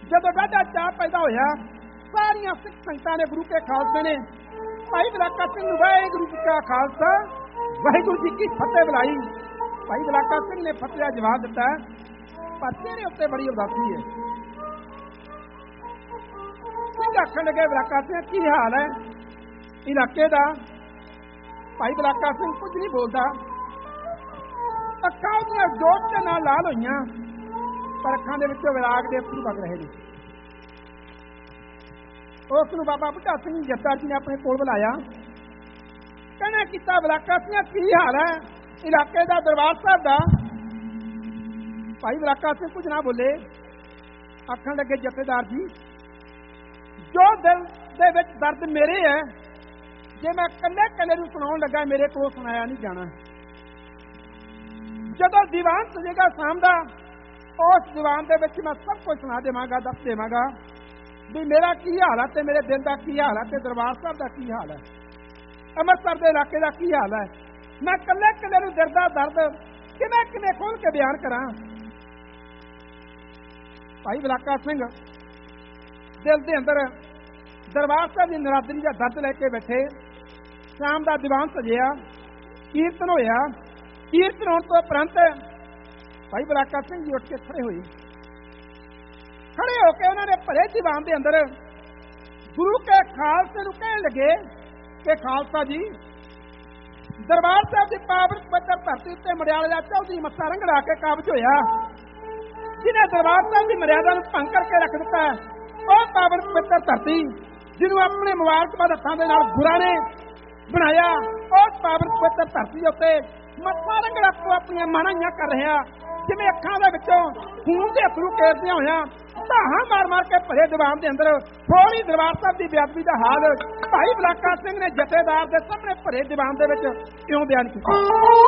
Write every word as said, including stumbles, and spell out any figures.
जदों डाढा चाह पैदा होया, सारिया सिख संगतां ने गुरु के खालसे ने भाई बलाका सिंह नूं वाहिगुरू जी का खालसा वाहिगुरू जी की फतेह बुलाई। भाई बलाका सिंह ने फतेह का जवाब दिता, पर तेरे उत्ते बड़ी उदासी है। सिंह आखण लगे, बलाका सिंह की हाल है इलाके का? भाई बलाका सिंह कुछ नहीं बोलता, अखां उहदियां जोत दे नाल लाल होईयां, पर अखां दे विचों विराग दे अथरू वग रहे ने। उस नूं बाबा बुढ़ा सिंह जत्था जी ने अपने कोल बुलाया, कहना कीता, बलाका सिंह की हाल है इलाके का, दरबार साहब का? भाई बलाका सिंह कुछ ना बोले। आखण लगे, जथेदार जी, जो दिल दे विच दर्द मेरे है, जे मैं कल्ले कल्ले नूं सुणाउण लगा, मेरे को सुनाया नहीं जाना। जदों दीवान सजेगा शाम दा, उस दीवान दे विच मैं सब कुछ सुना देवांगा, दस देवांगा भी मेरा की हाल है ते मेरे दिल का की हाल है ते दरबार साहब का की हाल है, अमृतसर के इलाके का की हाल है। मैं कल्ले कल्ले नूं दिल दा दर्द किवें किवें खोल के बयान करां। भाई बलाका सिंह दिल दे अंदर दरबार साहब की नरादरी का दर्द लैके बैठे। शाम का दीवान सजिया, कीर्तन होया। कीर्तन होने तो उपरंत भाई बलाका सिंह जी उठ के खड़े हुए। खड़े होके उन्होंने भरे दीवान के अंदर गुरु के खालसे नूं कहण लगे कि खालसा जी, दरबार साहब की पावन पवित्र धरती उत्ते मड़ियाले दा चौधरी मत्था रंगड़ा के काबज होया, जिन्हें दरबार साहब की मर्यादा नूं भंग करके रख दिता है, वह पावन पवित्र धरती जिन्होंने अपने मुबारकबाद हत्थां दे नाल गुरां ने बनाया, उस पावन पवित्र धरती उत्ते मत्था रंगड़ा को अपनी माणाइयां कर रहा, जिवें अखां दे विचों खून दे अथरू केरदियां होइयां धाहां मार मार के भरे दीवान के अंदर थोड़ी दरबार साहब की बेअदबी का हाल भाई बलाका सिंह ने जथेदार के सामने भरे दीवान के विच इउं बयान कीता।